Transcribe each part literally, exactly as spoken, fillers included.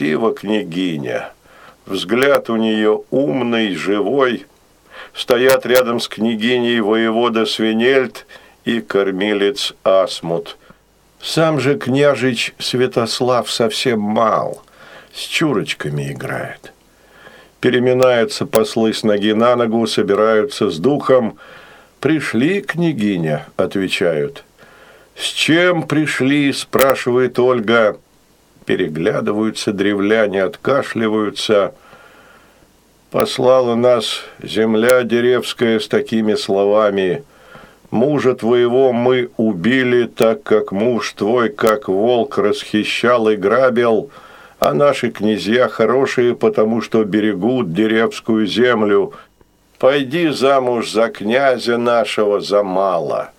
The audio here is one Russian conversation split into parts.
красива княгиня. Взгляд у нее умный, живой. Стоят рядом с княгиней воевода Свинельд и кормилец Асмут. Сам же княжич Святослав совсем мал, с чурочками играет. Переминаются послы с ноги на ногу, собираются с духом. «Пришли, княгиня», – отвечают. «С чем пришли?» – спрашивает Ольга. Переглядываются древляне, откашливаются. «Послала нас земля деревская с такими словами. Мужа твоего мы убили, так как муж твой, как волк, расхищал и грабил, а наши князья хорошие, потому что берегут деревскую землю. Пойди замуж за князя нашего, за мало».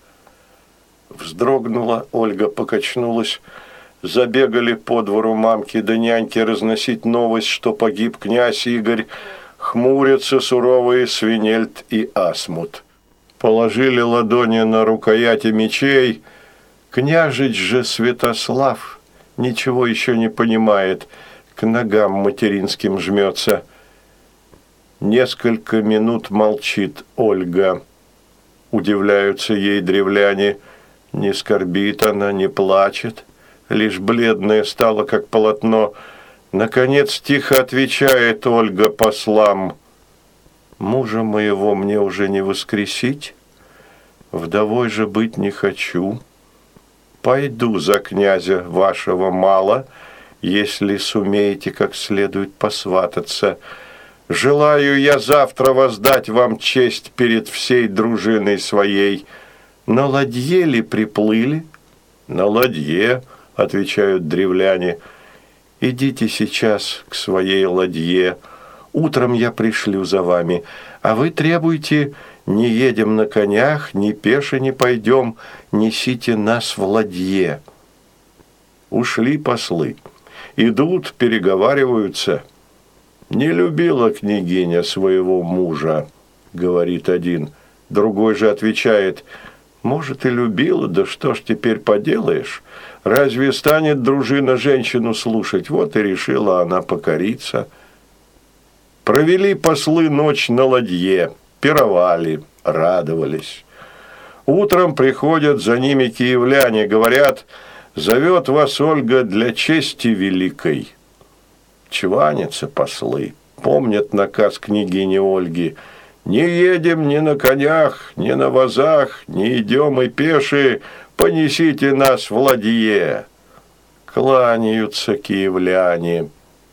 Вздрогнула, Ольга покачнулась. Забегали по двору мамки да няньки разносить новость, что погиб князь Игорь. Хмурятся суровые Свинельд и Асмут. Положили ладони на рукояти мечей. Княжич же Святослав ничего еще не понимает, к ногам материнским жмется. Несколько минут молчит Ольга. Удивляются ей древляне. Не скорбит она, не плачет, лишь бледная стала, как полотно. Наконец тихо отвечает Ольга послам: «Мужа моего мне уже не воскресить, вдовой же быть не хочу. Пойду за князя вашего мало, если сумеете как следует посвататься. Желаю я завтра воздать вам честь перед всей дружиной своей. На ладье ли приплыли?» «На ладье», – отвечают древляне. «Идите сейчас к своей ладье. Утром я пришлю за вами, а вы требуйте: не едем на конях, ни пеше не пойдем, несите нас в ладье». Ушли послы. Идут, переговариваются. «Не любила княгиня своего мужа», – говорит один. Другой же отвечает: «Может, и любила, да что ж теперь поделаешь? Разве станет дружина женщину слушать? Вот и решила она покориться». Провели послы ночь на ладье, пировали, радовались. Утром приходят за ними киевляне, говорят: «Зовет вас Ольга для чести великой». Чванятся послы, помнят наказ княгини Ольги: «Не едем ни на конях, ни на возах, не идем и пеши, понесите нас в ладье». Кланяются киевляне.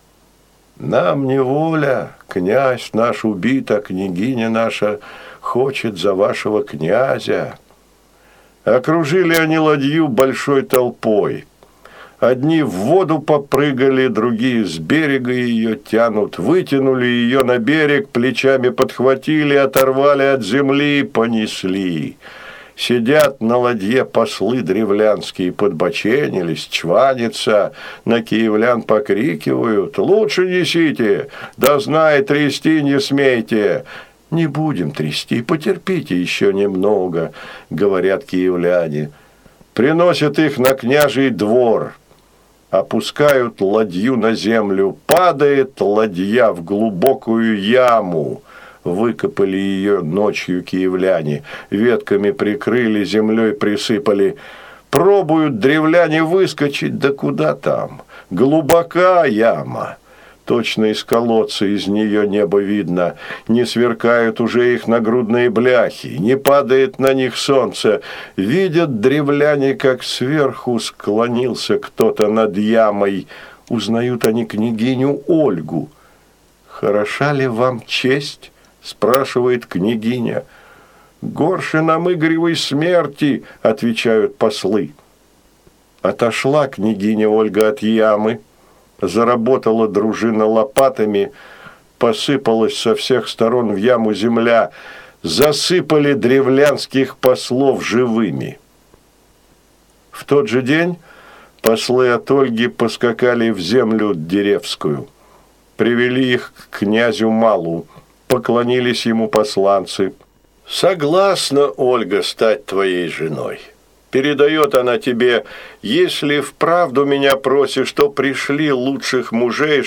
«Нам не воля, князь наш убит, а княгиня наша хочет за вашего князя». Окружили они ладью большой толпой. Одни в воду попрыгали, другие с берега ее тянут, вытянули ее на берег, плечами подхватили, оторвали от земли, понесли. Сидят на ладье послы древлянские, подбоченились, чванятся, на киевлян покрикивают: «Лучше несите, да знай, трясти не смейте». «Не будем трясти, потерпите еще немного», — говорят киевляне. Приносят их на княжий двор. Опускают ладью на землю. Падает ладья в глубокую яму. Выкопали ее ночью киевляне. Ветками прикрыли, землей присыпали. Пробуют древляне выскочить, да куда там? Глубока яма. Точно из колодца из нее небо видно. Не сверкают уже их нагрудные бляхи, не падает на них солнце. Видят древляне, как сверху склонился кто-то над ямой. Узнают они княгиню Ольгу. «Хороша ли вам честь?» – спрашивает княгиня. «Горше нам Игоревой смерти», – отвечают послы. Отошла княгиня Ольга от ямы. Заработала дружина лопатами, посыпалась со всех сторон в яму земля, засыпали древлянских послов живыми. В тот же день послы от Ольги поскакали в землю деревскую, привели их к князю Малу, поклонились ему посланцы. «Согласна, Ольга, стать твоей женой. Передает она тебе: если вправду меня просишь, то пришли лучших мужей,